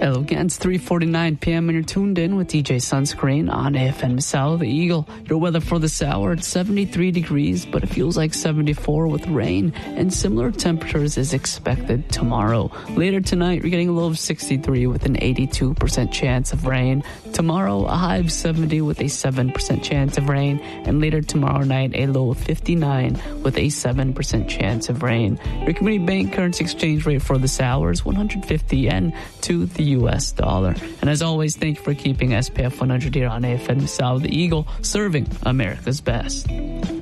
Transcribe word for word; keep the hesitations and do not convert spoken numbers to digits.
Hello again, it's three forty-nine p.m. and you're tuned in with D J Sunscreen on A F M South the Eagle. Your weather for this hour, it's seventy-three degrees, but it feels like seventy-four with rain, and similar temperatures is expected tomorrow. Later tonight, we're getting a low of sixty-three with an eighty-two percent chance of rain. Tomorrow, a high of seventy with a seven percent chance of rain, and later tomorrow night, a low of fifty-nine with a seven percent chance of rain. Your Community Bank currency exchange rate for this hour is one hundred fifty yen to the U S dollar. And as always, thank you for keeping S P F one hundred here on A F M South the Eagle, serving America's best.